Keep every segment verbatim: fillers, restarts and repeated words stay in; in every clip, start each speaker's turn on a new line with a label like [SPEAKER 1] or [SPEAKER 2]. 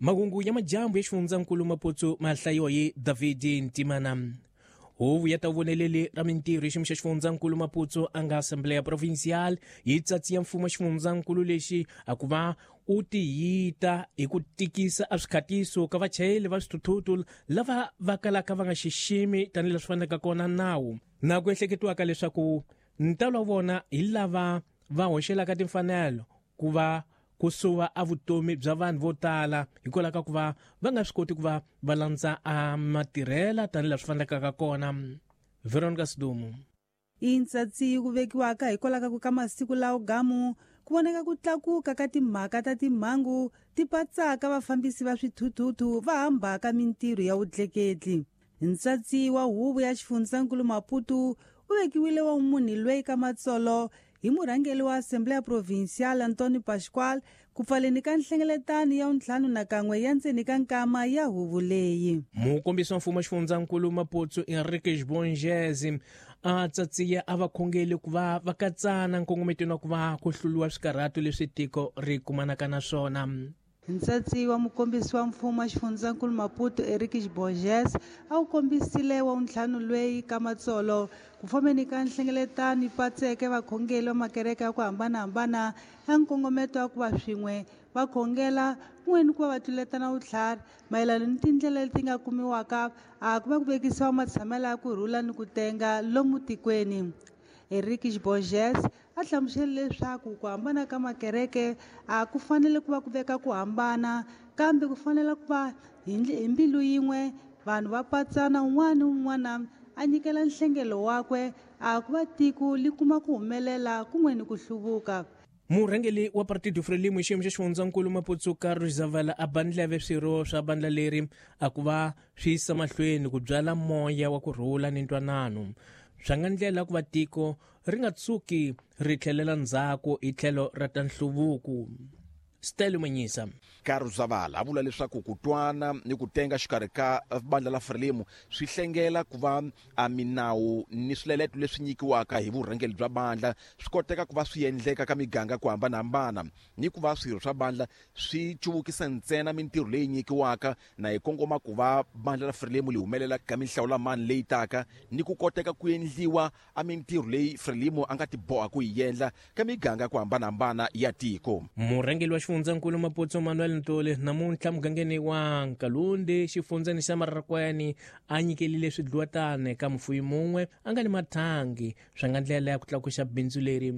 [SPEAKER 1] Mahungu ya majambu ya xifundzankulu Maputo ma hlayiwa hi David Ntimana. Huvo ya tavoneleli ra mintirho hi xiyimo xa xifundzankulu Maputo anga Assembleya Provincial yi tsatsiya mfumo xifundzankulu lexi a ku va u tiyita hi ku tikisa a swikhatiso ka vachayeli va swithuthuthu lava va kalaka va nga xiximi tanihileswi swi faneleka kona nawu, na ku ehleketiwaka leswaku ntalo wa vona hi lava va hoxelaka timfanelo ku va kusuva a vutomi bya vanhu vo tala hikwalaho ka ku va va nga swi koti ku va va landza a matirhela tanihileswi fanelekaka kona. Veronica Sidumu.
[SPEAKER 2] Intsatsi ku vekiwaka hikwalaho ka masiku lawa gamu ku voneka ku tlakuka ka timhaka ta timhangu ti patsaka vafambisi va swithuthuthu va hambaka mintirho ya vutleketli. Ntsatsi wa huvo ya xifundzankulu Maputo u vekiwile wa munhu loyi ka matsolo hi murhangeli wa Assembleya Provincial Antônio Pascoal ku pfaleni ka nhlengeletano ya ntlhanu na kan'we ya ndzeni ka nkama ya huvo leyi.
[SPEAKER 1] Mukombisi wa mfumo wa xifundzankulu Maputo Henrique Bonjezi a tsatsiya a vakhongeli ku va va katsana nkongometweni wa ku va ku hluriwa swikarhato leswi tiko ri kumanaka na swona.
[SPEAKER 2] Ntsatsi wa mukombisi wa mfumo wa xifundzankulu Maputo Henrique Bonjezi a wu kombisile wa ntlhanu loyi ka matsolo ku fambeni ka nhlengeletano ipatseke vakhongeli va makereke ya ku hambanahambana ya nkongometo wa ku va swin'we va khongela kun'weni ku va va tluletana vutlhari mayelana ni tindlela leti nga kumiwaka a ku va ku vekisiwa matshamelo ya ku rhula ni ku tenga lomu tikweni. Henrique Bonjezi a hlamusele leswaku ku hambana ka makereke a ku fanele ku va ku veka ku hambana kambe ku fanele ku va hi mbilu yin'we vanhu va patsana un'wana un'wana a nyikela nhlengelo wakwe a ku va tiko li kuma ku humelela kun'weni ku hluvuka.
[SPEAKER 1] Murhangeli wa Partido Frelimo hi xiyimo xa xifundzankulu Maputo Carlos Zavala a bandleve swirho swa bandla leri a ku va swi yisa mahlweni ku byala moya wa ku rhula ni ntwanano swa nga ndlela ku va tiko ri nga tsuki ri tlhelela ndzhaku hi tlhelo ra ta nhluvuko. Stella Manyisa.
[SPEAKER 3] Carlos Zavala a vula leswaku ku twana ni ku tenga xikarhi ka bandla la Frelimo swi hlengela ku va a minawu ni swileleto leswi nyikiwaka hi vurhangeli bya bandla swi koteka ku va swi endleka ka miganga ku hambanahambana ni ku va swirho swa bandla swi chuvukisa ntsena mintirho leyi nyikiwaka na hi kongoma ku va bandla la Frelimo li humelela ka mihlawulamani leyi taka ni ku koteka ku endliwa a mintirho leyi Frelimo a nga tiboha ku yi endla ka miganga ku hambanahambana ya tiko.
[SPEAKER 1] Murhangeli wa xifundzankulu Maputo Manuel Ntole namuntlha mugangeni wa Nkalundi xifundzeni xa Mararakwani a nyikelile swidluwatane ka mufuyi mun'we a nga ni mathangi swa nga ndlela ya ku tlakuxa bindzu leri.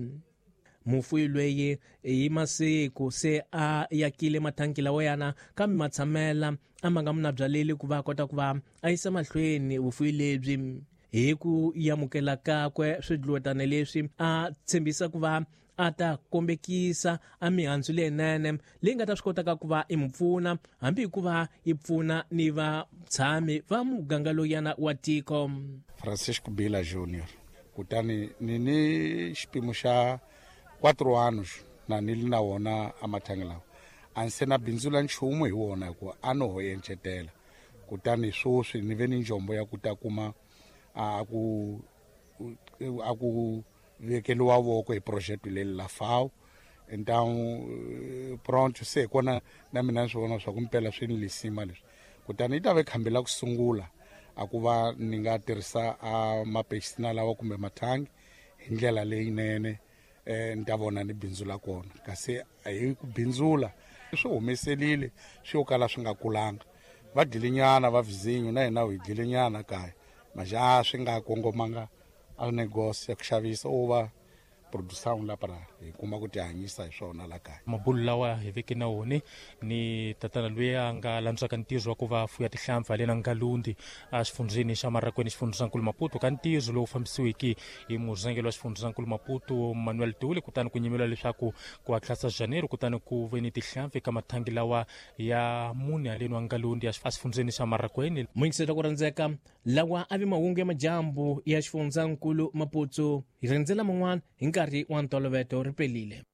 [SPEAKER 1] Mufuyi lweyi hi masiku se a yakile mathangi lawa yana kambe matshamela a ma nga munabyaleli ku va kota ku va a yisa mahlweni vufuyi lebyi hi ku yamukela kakwe swidluwatane leswi a tshembisa ku va a ta kombekisa a mihandzu leyinene leyi nga ta swi kotaka ku va imupfuna hambi hikuva yi pfuna ni vatshami va muganga loyana wa tiko.
[SPEAKER 4] Francisco Bila Junior kutani ni ni xipimo xa quatro anos na nili na wona a mathangi lawa a ni se na bindzula nchumu hi wona hikuva a no ho yencetela kutani swoswi ni ve ni njombo ya ku ta kuma a ku a ku vekeliwa voko hi project leyi la F A O então pronto se kona na mina swona swa ku mpela swi ni lisima leswi kutani yi ta ve khambela ku sungula a ku va ni nga tirhisa a mapexina lawa kumbe mathangi hi ndlela leyinene eh ni ta vona ni bindzula kona kasi hi ku bindzula swi humeselile swi yo kala swi nga kulanga va dilinyana va vizinyo na hina hi dilinyana kaya maja swi nga kongomanga a negócio ya ku xavisa o va produção la para hi kuma ku tihanyisa hi swona la kaya.
[SPEAKER 5] Mabulu lawa hi veke na woni ni tatana loyi a nga landzaka ntirho wa ku va fuya tihlampfi halena Nkalundi a xifundzeni xa Mararakwani xifundzankulu Maputo ka ntirho lowu fambisiwiki hi murhangeli wa xifundzankulu Maputo Manuel Dule kutani ku nyimela leswaku ku hatlasa Janeiro kutani ku ve ni tihlampfi ka mathangi lawa ya mune haleni wa Nkalundi a xifundzeni xa Mararakwani.
[SPEAKER 1] Muyingisela ku rhandzeka lawa a vi mahungu ya majambu ya xifundzankulu Maputo hi rendzela man'wana hi nkarhi wa ntolovelo ri pelile.